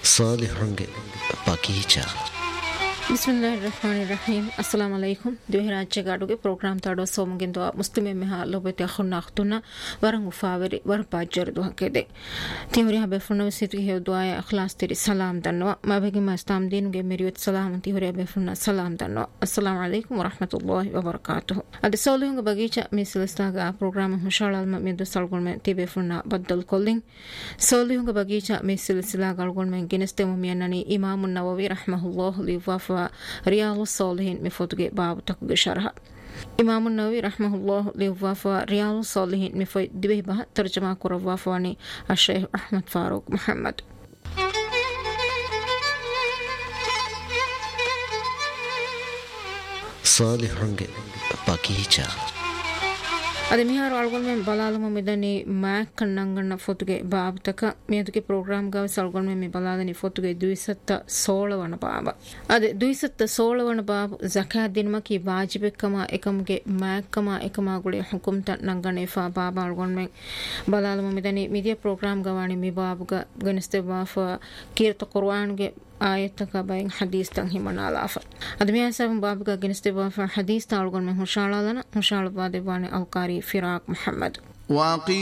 ಸಾಲಿಹಂಗೆ ಬಗೀಚಾ. ಬಿಸ್ಮಿಲ್ಲಾಹಿರ್ರಹಮಾನಿರ್ರಹೀಮ್. ಅಸ್ಸಲಾಮು ಅಲೈಕುಂ. ದಿವಹರಾಜ್ಯ ಗಾಡುಗೆ program ತಾಡೋ ಸೋಮಗಿಂದ ಮುಸ್ಲಿಮೆ ಮೆಹ ಲೋಬತೆ ಖುನ್ನಾಖ್ತುನ್ನ ವರಂಗು ಫಾವರಿ ವರಪಾಜ್ಜರ್ದು ಹಕ್ಕೆದೆ ತಿವರಿ ಹಬೆ ಫುನ್ನ ಸಿತಿಗೆ ಹೇದುವಾಯ ಅಖ್ಲಾಸ್ ತಿರಿ ಸಲಾಮ್ ದನ್ನುವ ಮಬೆಗೆ ಮಸ್ತಾಮ್ ದೀನುಗೆ ಮೆರಿಯತ್ ಸಲಾಮ್ ತಿವರಿ ಹಬೆ ಫುನ್ನ ಸಲಾಮ್ ದನ್ನುವ. ಅಸ್ಸಲಾಮು ಅಲೈಕುಂ ವರಹಮತುಲ್ಲಾಹಿ ವಬರಕಾತುಹು. ಅದೆ ಸೋಲಿಹುಂಗ ಬಗೀಚಾ ಮಿಸಿಲಿಸ್ತಾಗ ಆ ಪ್ರೋಗ್ರಾಮ್ ಹುಷಾಳಲ್ಮ ಮೆದು ಸಲ್ಗೊಳ್ಮೆ ತಿಬೆ ಫುನ್ನ ಬದ್ದಲ್ ಕೊಲ್ಲಿಂಗ್ ಸೋಲಿಹುಂಗ ಬಗೀಚಾ ಮಿಸಿಲಿಸಿಲಾ ಗಲ್ಗೊಳ್ಮೆ ಗಿನಸ್ತೆ ಮುಮಿಯನ್ನನಿ ಇಮಾಮುನ್ ನವವಿ ರಹಮಹುಲ್ಲಾಹು ಲಿವಾಫ ರಿಯಾಲು ಸಾಲಿಹೀನ್ ಮಿಫೋತುಗೆ ಬಾಬು ತಕುಗೆ ಶರಹ. ಇಮಾಮುನ್ ನವವಿ ರಹಮಹುಲ್ಲಾಹು ಲಿವಾಫ ರಿಯಾಲು ಸಾಲಿಹೀನ್ ಮಿಫೋಯ್ ದಿವೆ ಬಹ ತರ್ಜಮಾ ಕುರವಾಫವಾನಿ ಅಶೇಖ್ ಅಹ್ಮದ್ ಫಾರೂಕ್ ಮುಹಮ್ಮದ್. ಸಾಲಿಹಂಗೆ ಬಗೀಚಾ. ಅದೆ ಮಿಹಾರು ಅಳ್ಗೊಳ್ಮೆ ಬಲಾಲಮ ಮಿದನಿ ಮ್ಯಾಕ್ ಕಣ್ಣಂಗಣ್ಣ ಫೋತುಗೆ ಬಾಬ್ತಕ ಮೇದುಗೆ ಪ್ರೋಗ್ರಾಮ್ ಗಾವ ಸಳ್ಗೊಳ್ಮೆ ಮಿ ಬಲಾದನಿ ಫೋತುಗೆ 216 ವಣ ಬಾಬ. ಅದೆ 216 ವಣ ಬಾಬು ಝಕಾತ್ ದಿನಮಕಿ ವಾಜಿಬೆಕ್ಕಮ ಎಕಮ್ಗೆ ಮ್ಯಾಕ್ಕಮ ಎಕಮಾಗುಳೆ ಹುಕುಮ್ತ ನಂಗಣೆ ಫಾ ಬಾಬ ಅಳ್ಗೊಳ್ಮೆ ಬಲಾಲಮ ಮಿದನಿ ಮಿದಿಯ ಪ್ರೋಗ್ರಾಮ್ ಗವಾಣಿ ಮಿ ಬಾಬುಗ ಗನಿಸ್ತೆ ಬಾಫ ಕೀರ್ತ ಕುರ್ಆನ್ಗೆ ಆಯತಕ ಬೈನ್ ಹದೀಸ್ ತಂ ಹಿಮನಾಲಾಫ. ಅದಮಿಯಾ ಸಬಂ ಬಾಬುಗ ಗಿನಸ್ತೆ ಬಾಫ ಹದೀಸ್ ತಾಳ್ಗೊಳ್ಮೆ ಹುಷಾಳಾಲನ ಹುಷಾಳ ಬಾದೆ ಬಾನೆ ಅಲ್ಕಾರಿ ಫಿರಾಕ್ ಮುಹಮ್ಮದ್.